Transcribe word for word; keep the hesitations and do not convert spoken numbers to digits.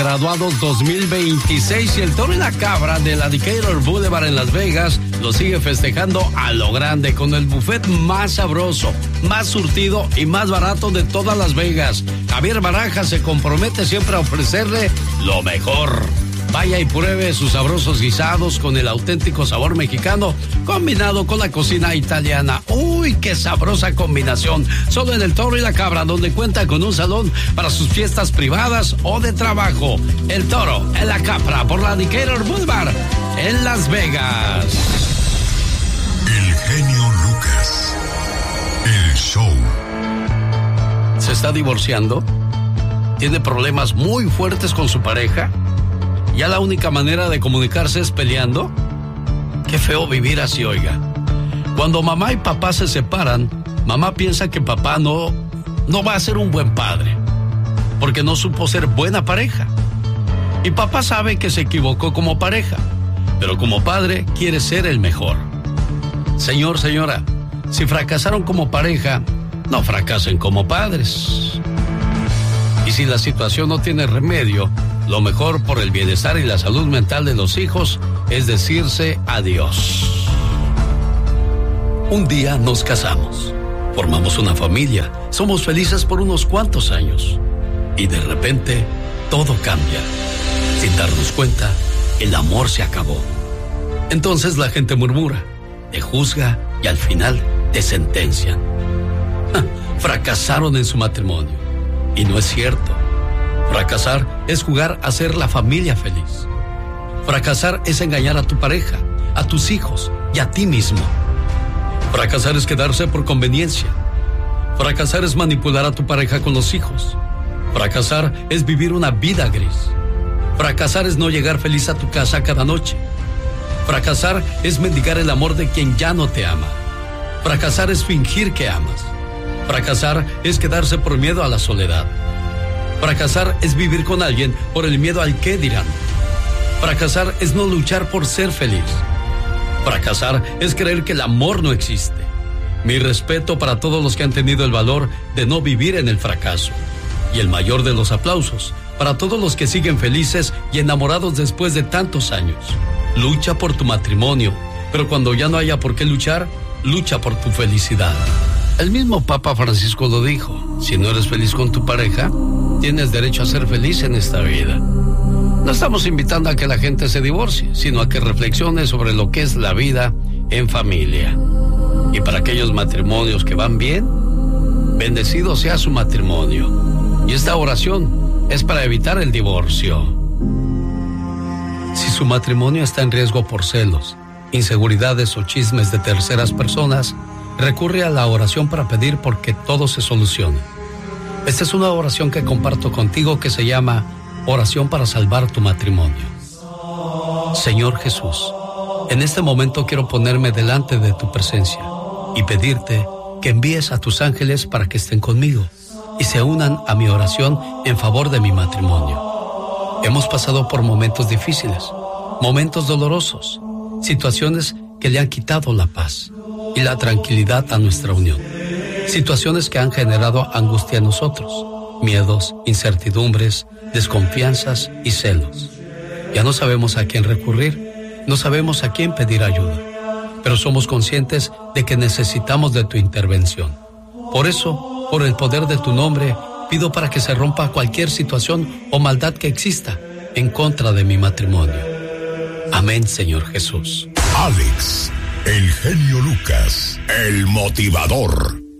Graduados dos mil veintiséis y el Toro y la Cabra de la Decatur Boulevard en Las Vegas lo sigue festejando a lo grande con el buffet más sabroso, más surtido y más barato de todas Las Vegas. Javier Barajas se compromete siempre a ofrecerle lo mejor. Vaya y pruebe sus sabrosos guisados con el auténtico sabor mexicano combinado con la cocina italiana. ¡Uy, qué sabrosa combinación! Solo en el Toro y la Cabra, donde cuenta con un salón para sus fiestas privadas o de trabajo. El Toro y la Cabra por la Decatur Boulevard en Las Vegas. El genio Lucas. El show. ¿Se está divorciando? ¿Tiene problemas muy fuertes con su pareja? ¿Ya la única manera de comunicarse es peleando? Qué feo vivir así, oiga. Cuando mamá y papá se separan, mamá piensa que papá no, no va a ser un buen padre, porque no supo ser buena pareja. Y papá sabe que se equivocó como pareja, pero como padre quiere ser el mejor. Señor, señora, si fracasaron como pareja, no fracasen como padres. Y si la situación no tiene remedio, lo mejor por el bienestar y la salud mental de los hijos es decirse adiós. Un día nos casamos, formamos una familia, somos felices por unos cuantos años y de repente todo cambia. Sin darnos cuenta, el amor se acabó. Entonces la gente murmura, te juzga y al final te sentencian. ¡Ja! Fracasaron en su matrimonio. Y no es cierto. Fracasar es jugar a ser la familia feliz. Fracasar es engañar a tu pareja, a tus hijos y a ti mismo. Fracasar es quedarse por conveniencia. Fracasar es manipular a tu pareja con los hijos. Fracasar es vivir una vida gris. Fracasar es no llegar feliz a tu casa cada noche. Fracasar es mendigar el amor de quien ya no te ama. Fracasar es fingir que amas. Fracasar es quedarse por miedo a la soledad. Fracasar es vivir con alguien por el miedo al qué dirán. Fracasar es no luchar por ser feliz. Fracasar es creer que el amor no existe. Mi respeto para todos los que han tenido el valor de no vivir en el fracaso. Y el mayor de los aplausos para todos los que siguen felices y enamorados después de tantos años. Lucha por tu matrimonio, pero cuando ya no haya por qué luchar, lucha por tu felicidad. El mismo Papa Francisco lo dijo, si no eres feliz con tu pareja, tienes derecho a ser feliz en esta vida. No estamos invitando a que la gente se divorcie, sino a que reflexione sobre lo que es la vida en familia. Y para aquellos matrimonios que van bien, bendecido sea su matrimonio. Y esta oración es para evitar el divorcio. Si su matrimonio está en riesgo por celos, inseguridades o chismes de terceras personas, recurre a la oración para pedir por que todo se solucione. Esta es una oración que comparto contigo que se llama Oración para salvar tu matrimonio. Señor Jesús, en este momento quiero ponerme delante de tu presencia y pedirte que envíes a tus ángeles para que estén conmigo y se unan a mi oración en favor de mi matrimonio. Hemos pasado por momentos difíciles, momentos dolorosos, situaciones que le han quitado la paz y la tranquilidad a nuestra unión. Situaciones que han generado angustia en nosotros, miedos, incertidumbres, desconfianzas y celos. Ya no sabemos a quién recurrir, no sabemos a quién pedir ayuda, pero somos conscientes de que necesitamos de tu intervención. Por eso, por el poder de tu nombre, pido para que se rompa cualquier situación o maldad que exista en contra de mi matrimonio. Amén, Señor Jesús. Alex, el genio Lucas, el motivador.